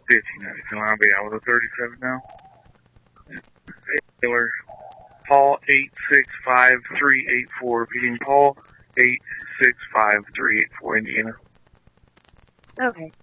1592. I'll be out with a 37 now. Taylor, Paul 865384. Repeating, Paul 865384, Indiana. Okay.